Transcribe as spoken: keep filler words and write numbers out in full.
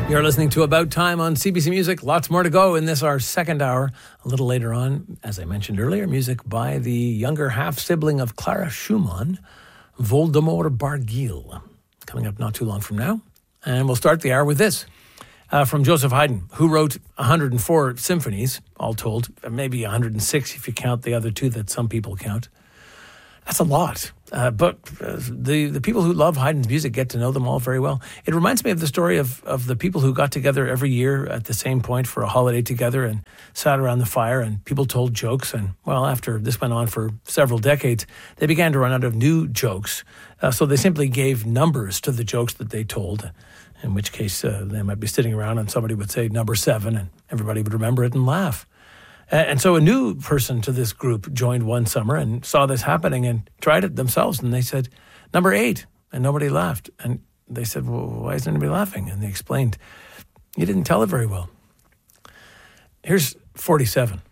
You're listening to About Time on C B C Music. Lots more to go in this, our second hour. A little later on, as I mentioned earlier, music by the younger half-sibling of Clara Schumann, Voldemort Barguil. Coming up not too long from now. And we'll start the hour with this. Uh, from Joseph Haydn, who wrote one hundred four symphonies, all told. Maybe one hundred six if you count the other two that some people count. That's a lot. Uh, but uh, the, the people who love Haydn's music get to know them all very well. It reminds me of the story of, of the people who got together every year at the same point for a holiday together and sat around the fire and people told jokes. And, well, after this went on for several decades, they began to run out of new jokes. Uh, so they simply gave numbers to the jokes that they told, in which case uh, they might be sitting around and somebody would say number seven and everybody would remember it and laugh. And so a new person to this group joined one summer and saw this happening and tried it themselves. And they said, number eight. And nobody laughed. And they said, well, why isn't anybody laughing? And they explained, you didn't tell it very well. Here's forty-seven.